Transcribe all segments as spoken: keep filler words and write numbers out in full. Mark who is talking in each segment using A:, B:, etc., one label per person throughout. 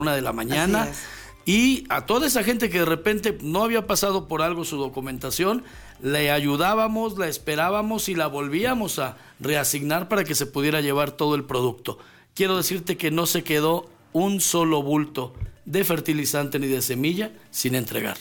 A: una de la mañana. Y a toda esa gente que de repente no había pasado por algo su documentación, le ayudábamos, la esperábamos y la volvíamos a reasignar para que se pudiera llevar todo el producto. Quiero decirte que no se quedó un solo bulto de fertilizante ni de semilla sin entregar.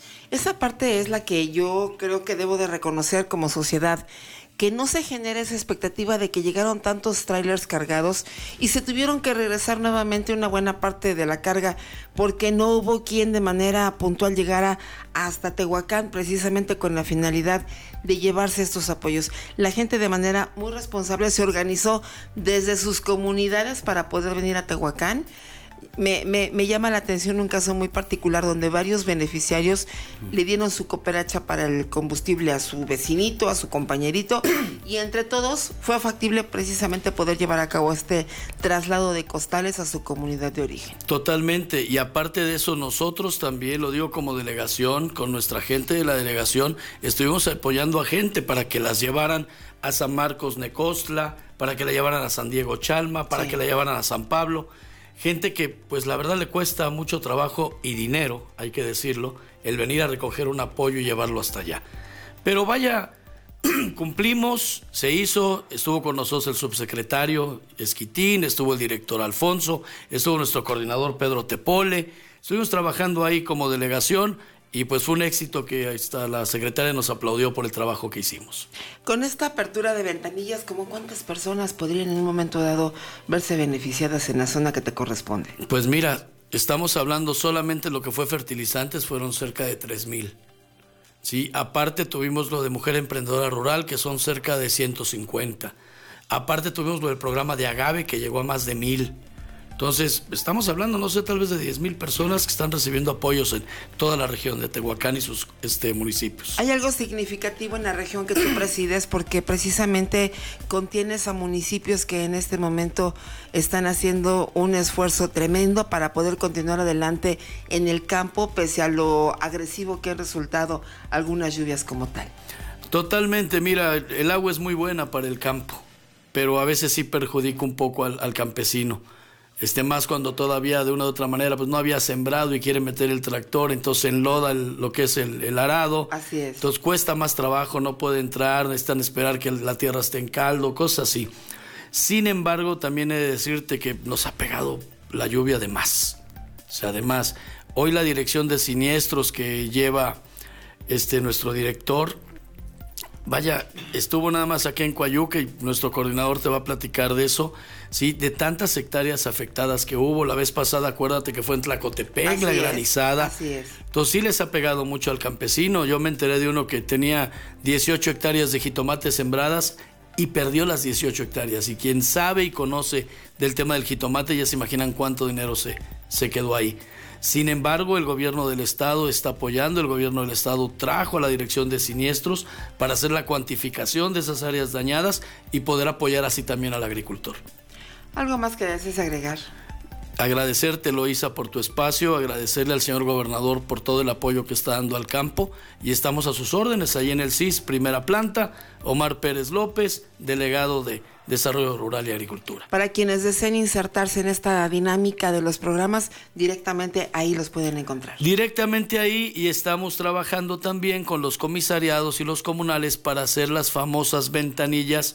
B: Esa parte es la que yo creo que debo de reconocer como sociedad, que no se genere esa expectativa de que llegaron tantos trailers cargados y se tuvieron que regresar nuevamente una buena parte de la carga porque no hubo quien de manera puntual llegara hasta Tehuacán precisamente con la finalidad de llevarse estos apoyos. La gente de manera muy responsable se organizó desde sus comunidades para poder venir a Tehuacán. Me, me, me llama la atención un caso muy particular donde varios beneficiarios le dieron su cooperacha para el combustible a su vecinito, a su compañerito, y entre todos fue factible precisamente poder llevar a cabo este traslado de costales a su comunidad de origen.
A: Totalmente, y aparte de eso nosotros también, lo digo como delegación, con nuestra gente de la delegación, estuvimos apoyando a gente para que las llevaran a San Marcos Necostla, para que la llevaran a San Diego Chalma, para sí. que la llevaran a San Pablo. Gente que, pues la verdad le cuesta mucho trabajo y dinero, hay que decirlo, el venir a recoger un apoyo y llevarlo hasta allá. Pero vaya, cumplimos, se hizo, estuvo con nosotros el subsecretario Esquitín, estuvo el director Alfonso, estuvo nuestro coordinador Pedro Tepole, estuvimos trabajando ahí como delegación. Y pues fue un éxito que hasta la secretaria nos aplaudió por el trabajo que hicimos.
B: Con esta apertura de ventanillas, ¿cómo cuántas personas podrían en un momento dado verse beneficiadas en la zona que te corresponde?
A: Pues mira, estamos hablando solamente lo que fue fertilizantes, fueron cerca de tres mil. Sí, aparte tuvimos lo de Mujer Emprendedora Rural, que son cerca de ciento cincuenta. Aparte tuvimos lo del programa de Agave, que llegó a más de mil. Entonces, estamos hablando, no sé, tal vez de diez mil personas que están recibiendo apoyos en toda la región de Tehuacán y sus este, municipios.
B: Hay algo significativo en la región que tú presides porque precisamente contienes a municipios que en este momento están haciendo un esfuerzo tremendo para poder continuar adelante en el campo, pese a lo agresivo que han resultado algunas lluvias como tal.
A: Totalmente, mira, el agua es muy buena para el campo, pero a veces sí perjudica un poco al, al campesino. Este, más cuando todavía de una u otra manera pues no había sembrado y quiere meter el tractor, entonces enloda el, lo que es el, el arado.
B: Así es.
A: Entonces cuesta más trabajo, no puede entrar, necesitan esperar que la tierra esté en caldo, cosas así. Sin embargo, también he de decirte que nos ha pegado la lluvia de más. O sea, además, hoy la dirección de siniestros que lleva este nuestro director, vaya, estuvo nada más aquí en Coayuca y nuestro coordinador te va a platicar de eso, sí, de tantas hectáreas afectadas que hubo. La vez pasada, acuérdate que fue en Tlacotepec, así la granizada.
B: Es, así es.
A: Entonces sí les ha pegado mucho al campesino. Yo me enteré de uno que tenía dieciocho hectáreas de jitomate sembradas y perdió las dieciocho hectáreas. Y quien sabe y conoce del tema del jitomate ya se imaginan cuánto dinero se, se quedó ahí. Sin embargo, el gobierno del estado está apoyando, el gobierno del estado trajo a la dirección de siniestros para hacer la cuantificación de esas áreas dañadas y poder apoyar así también al agricultor.
B: ¿Algo más que desees agregar?
A: Agradecerte, Eloísa, por tu espacio, agradecerle al señor gobernador por todo el apoyo que está dando al campo y estamos a sus órdenes ahí en el C I S, primera planta, Omar Pérez López, delegado de Desarrollo Rural y Agricultura.
B: Para quienes deseen insertarse en esta dinámica de los programas, directamente ahí los pueden encontrar.
A: Directamente ahí, y estamos trabajando también con los comisariados y los comunales para hacer las famosas ventanillas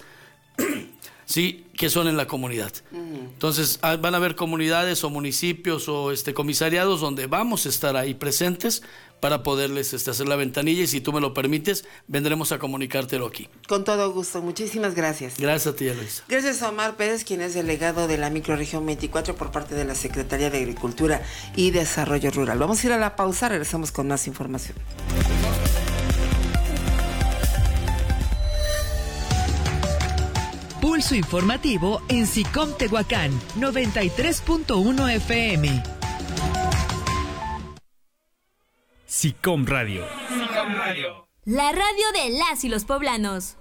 A: sí, que son en la comunidad. Uh-huh. Entonces, van a haber comunidades o municipios o este comisariados donde vamos a estar ahí presentes para poderles este, hacer la ventanilla, y si tú me lo permites, vendremos a comunicártelo aquí.
B: Con todo gusto, muchísimas gracias.
A: Gracias a ti, Luis.
B: Gracias a Omar Pérez, quien es delegado de la microrregión veinticuatro por parte de la Secretaría de Agricultura y Desarrollo Rural. Vamos a ir a la pausa, regresamos con más información.
C: Pulso informativo en SICOM Tehuacán, noventa y tres punto uno F M.
D: SICOM Radio. SICOM
E: Radio. La radio de las y los poblanos.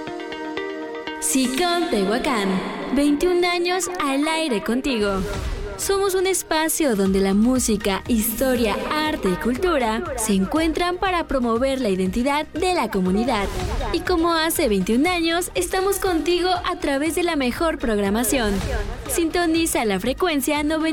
E: SICOM Tehuacán, veintiún años al aire contigo. Somos un espacio donde la música, historia, arte y cultura se encuentran para promover la identidad de la comunidad. Y como hace veintiún años, estamos contigo a través de la mejor programación. Sintoniza la frecuencia noventa.